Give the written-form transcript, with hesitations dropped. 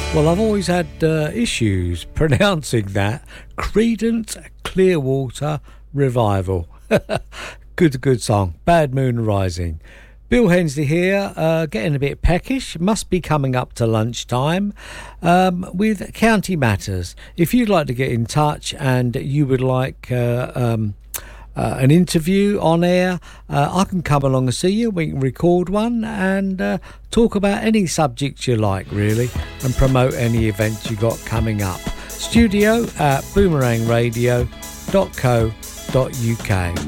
Well, I've always had issues pronouncing that. Creedence Clearwater Revival. Good song. Bad Moon Rising. Bill Hensley here, getting a bit peckish. Must be coming up to lunchtime with County Matters. If you'd like to get in touch and you would like an interview on air, I can come along and see you. We can record one and talk about any subject you like, really, and promote any events you got coming up. Studio at boomerangradio.co.uk.